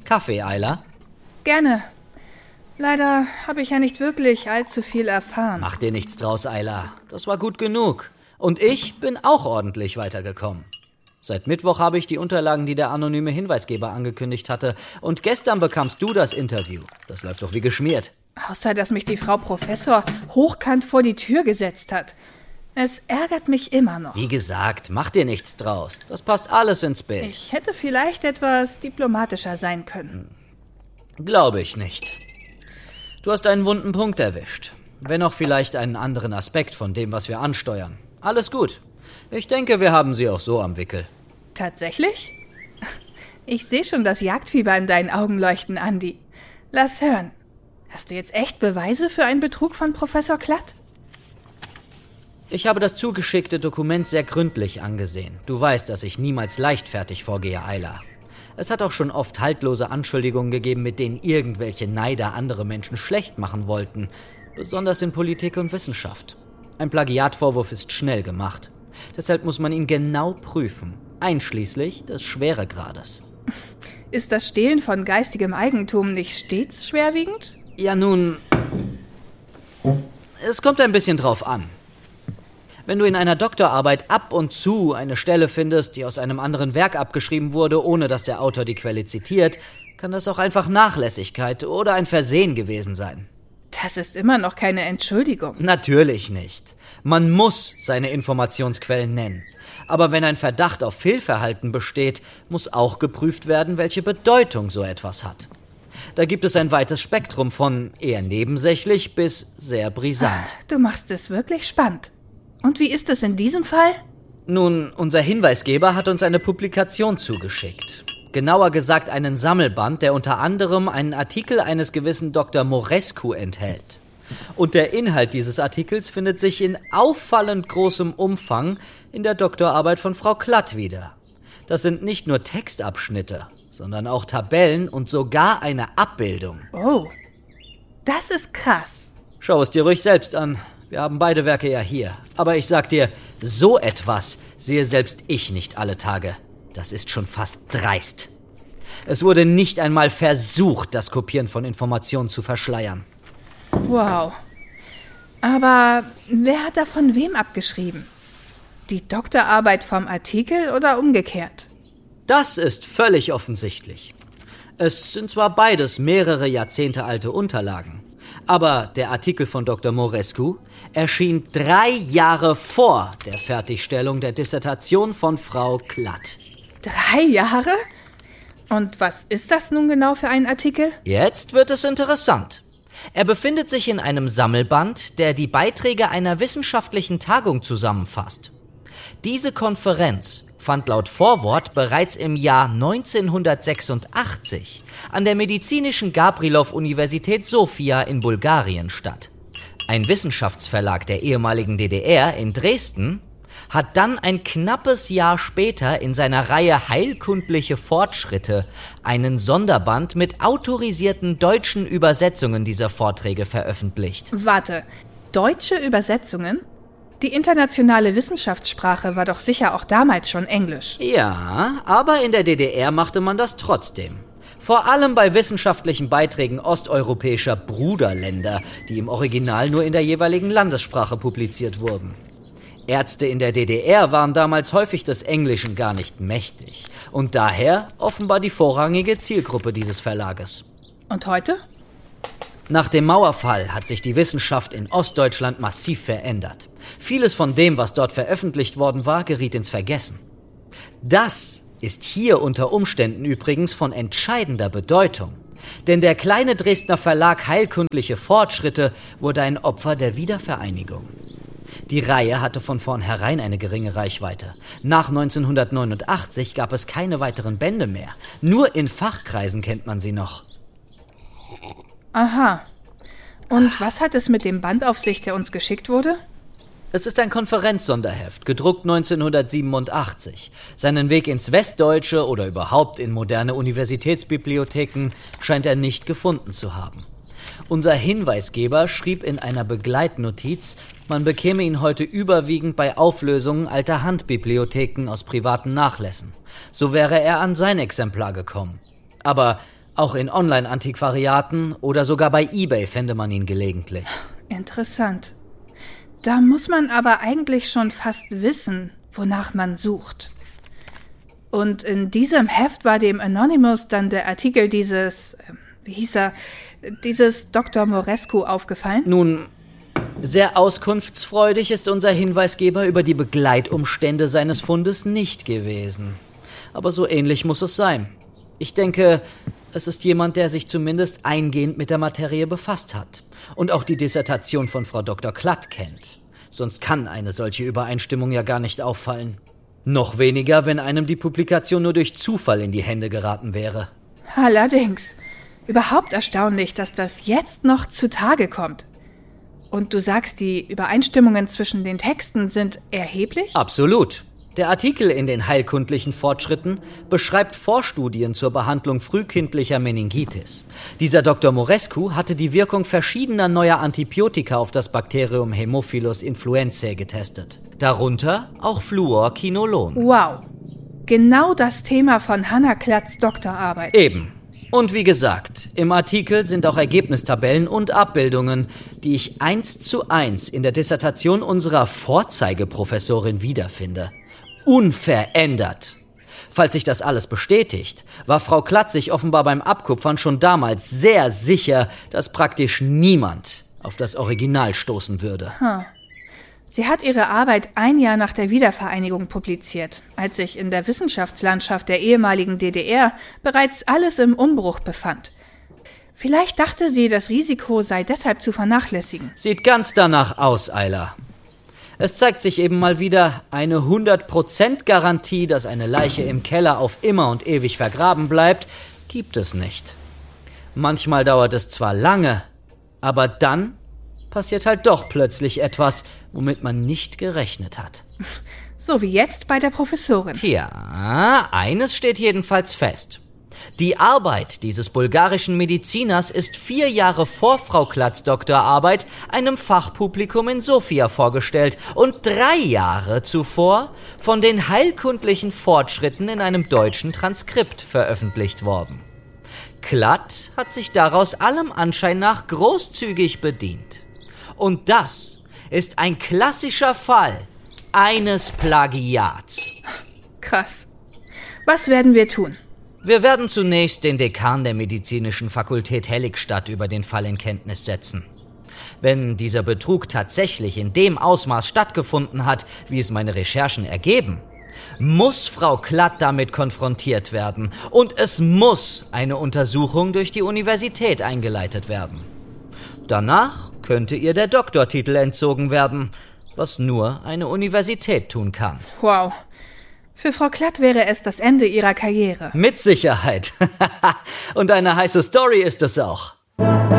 Kaffee, Ayla? Gerne. Leider habe ich ja nicht wirklich allzu viel erfahren. Mach dir nichts draus, Ayla. Das war gut genug. Und ich bin auch ordentlich weitergekommen. Seit Mittwoch habe ich die Unterlagen, die der anonyme Hinweisgeber angekündigt hatte. Und gestern bekamst du das Interview. Das läuft doch wie geschmiert. Außer, dass mich die Frau Professor hochkant vor die Tür gesetzt hat. Es ärgert mich immer noch. Wie gesagt, mach dir nichts draus. Das passt alles ins Bild. Ich hätte vielleicht etwas diplomatischer sein können. Glaube ich nicht. Du hast einen wunden Punkt erwischt. Wenn auch vielleicht einen anderen Aspekt von dem, was wir ansteuern. Alles gut. Ich denke, wir haben sie auch so am Wickel. Tatsächlich? Ich sehe schon das Jagdfieber in deinen Augen leuchten, Andi. Lass hören. Hast du jetzt echt Beweise für einen Betrug von Professor Klatt? Ich habe das zugeschickte Dokument sehr gründlich angesehen. Du weißt, dass ich niemals leichtfertig vorgehe, Ayla. Es hat auch schon oft haltlose Anschuldigungen gegeben, mit denen irgendwelche Neider andere Menschen schlecht machen wollten. Besonders in Politik und Wissenschaft. Ein Plagiatvorwurf ist schnell gemacht. Deshalb muss man ihn genau prüfen, einschließlich des Schweregrades. Ist das Stehlen von geistigem Eigentum nicht stets schwerwiegend? Ja, nun, es kommt ein bisschen drauf an. Wenn du in einer Doktorarbeit ab und zu eine Stelle findest, die aus einem anderen Werk abgeschrieben wurde, ohne dass der Autor die Quelle zitiert, kann das auch einfach Nachlässigkeit oder ein Versehen gewesen sein. Das ist immer noch keine Entschuldigung. Natürlich nicht. Man muss seine Informationsquellen nennen. Aber wenn ein Verdacht auf Fehlverhalten besteht, muss auch geprüft werden, welche Bedeutung so etwas hat. Da gibt es ein weites Spektrum von eher nebensächlich bis sehr brisant. Du machst es wirklich spannend. Und wie ist es in diesem Fall? Nun, unser Hinweisgeber hat uns eine Publikation zugeschickt. Genauer gesagt einen Sammelband, der unter anderem einen Artikel eines gewissen Dr. Morescu enthält. Und der Inhalt dieses Artikels findet sich in auffallend großem Umfang in der Doktorarbeit von Frau Klatt wieder. Das sind nicht nur Textabschnitte, sondern auch Tabellen und sogar eine Abbildung. Oh, das ist krass. Schau es dir ruhig selbst an. Wir haben beide Werke ja hier. Aber ich sag dir, so etwas sehe selbst ich nicht alle Tage. Das ist schon fast dreist. Es wurde nicht einmal versucht, das Kopieren von Informationen zu verschleiern. Wow. Aber wer hat da von wem abgeschrieben? Die Doktorarbeit vom Artikel oder umgekehrt? Das ist völlig offensichtlich. Es sind zwar beides mehrere Jahrzehnte alte Unterlagen, aber der Artikel von Dr. Morescu erschien 3 Jahre vor der Fertigstellung der Dissertation von Frau Klatt. 3 Jahre? Und was ist das nun genau für ein Artikel? Jetzt wird es interessant. Er befindet sich in einem Sammelband, der die Beiträge einer wissenschaftlichen Tagung zusammenfasst. Diese Konferenz fand laut Vorwort bereits im Jahr 1986 an der medizinischen Gabrilow-Universität Sofia in Bulgarien statt. Ein Wissenschaftsverlag der ehemaligen DDR in Dresden hat dann ein knappes Jahr später in seiner Reihe Heilkundliche Fortschritte einen Sonderband mit autorisierten deutschen Übersetzungen dieser Vorträge veröffentlicht. Warte, deutsche Übersetzungen? Die internationale Wissenschaftssprache war doch sicher auch damals schon Englisch. Ja, aber in der DDR machte man das trotzdem. Vor allem bei wissenschaftlichen Beiträgen osteuropäischer Bruderländer, die im Original nur in der jeweiligen Landessprache publiziert wurden. Ärzte in der DDR waren damals häufig des Englischen gar nicht mächtig und daher offenbar die vorrangige Zielgruppe dieses Verlages. Und heute? Nach dem Mauerfall hat sich die Wissenschaft in Ostdeutschland massiv verändert. Vieles von dem, was dort veröffentlicht worden war, geriet ins Vergessen. Das ist hier unter Umständen übrigens von entscheidender Bedeutung. Denn der kleine Dresdner Verlag Heilkundliche Fortschritte wurde ein Opfer der Wiedervereinigung. Die Reihe hatte von vornherein eine geringe Reichweite. Nach 1989 gab es keine weiteren Bände mehr. Nur in Fachkreisen kennt man sie noch. Aha. Und was hat es mit dem Band auf sich, der uns geschickt wurde? Es ist ein Konferenzsonderheft, gedruckt 1987. Seinen Weg ins Westdeutsche oder überhaupt in moderne Universitätsbibliotheken scheint er nicht gefunden zu haben. Unser Hinweisgeber schrieb in einer Begleitnotiz, man bekäme ihn heute überwiegend bei Auflösungen alter Handbibliotheken aus privaten Nachlässen. So wäre er an sein Exemplar gekommen. Aber Auch in Online-Antiquariaten oder sogar bei eBay fände man ihn gelegentlich. Interessant. Da muss man aber eigentlich schon fast wissen, wonach man sucht. Und in diesem Heft war dem Anonymous dann der Artikel dieses Dr. Morescu aufgefallen? Nun, sehr auskunftsfreudig ist unser Hinweisgeber über die Begleitumstände seines Fundes nicht gewesen. Aber so ähnlich muss es sein. Ich denke, es ist jemand, der sich zumindest eingehend mit der Materie befasst hat und auch die Dissertation von Frau Dr. Klatt kennt. Sonst kann eine solche Übereinstimmung ja gar nicht auffallen. Noch weniger, wenn einem die Publikation nur durch Zufall in die Hände geraten wäre. Allerdings. Überhaupt erstaunlich, dass das jetzt noch zutage kommt. Und du sagst, die Übereinstimmungen zwischen den Texten sind erheblich? Absolut. Der Artikel in den heilkundlichen Fortschritten beschreibt Vorstudien zur Behandlung frühkindlicher Meningitis. Dieser Dr. Morescu hatte die Wirkung verschiedener neuer Antibiotika auf das Bakterium Haemophilus influenzae getestet. Darunter auch Fluorquinolon. Wow. Genau das Thema von Hannah Klatts Doktorarbeit. Eben. Und wie gesagt, im Artikel sind auch Ergebnistabellen und Abbildungen, die ich 1:1 in der Dissertation unserer Vorzeigeprofessorin wiederfinde. Unverändert. Falls sich das alles bestätigt, war Frau Klatt sich offenbar beim Abkupfern schon damals sehr sicher, dass praktisch niemand auf das Original stoßen würde. Sie hat ihre Arbeit 1 Jahr nach der Wiedervereinigung publiziert, als sich in der Wissenschaftslandschaft der ehemaligen DDR bereits alles im Umbruch befand. Vielleicht dachte sie, das Risiko sei deshalb zu vernachlässigen. Sieht ganz danach aus, Ayla. Es zeigt sich eben mal wieder, eine 100% Garantie, dass eine Leiche im Keller auf immer und ewig vergraben bleibt, gibt es nicht. Manchmal dauert es zwar lange, aber dann passiert halt doch plötzlich etwas, womit man nicht gerechnet hat. So wie jetzt bei der Professorin. Tja, eines steht jedenfalls fest. Die Arbeit dieses bulgarischen Mediziners ist 4 Jahre vor Frau Klatts Doktorarbeit einem Fachpublikum in Sofia vorgestellt und 3 Jahre zuvor von den heilkundlichen Fortschritten in einem deutschen Transkript veröffentlicht worden. Klatt hat sich daraus allem Anschein nach großzügig bedient. Und das ist ein klassischer Fall eines Plagiats. Krass. Was werden wir tun? Wir werden zunächst den Dekan der Medizinischen Fakultät Helligstadt über den Fall in Kenntnis setzen. Wenn dieser Betrug tatsächlich in dem Ausmaß stattgefunden hat, wie es meine Recherchen ergeben, muss Frau Klatt damit konfrontiert werden und es muss eine Untersuchung durch die Universität eingeleitet werden. Danach könnte ihr der Doktortitel entzogen werden, was nur eine Universität tun kann. Wow. Für Frau Klatt wäre es das Ende ihrer Karriere. Mit Sicherheit. Und eine heiße Story ist es auch.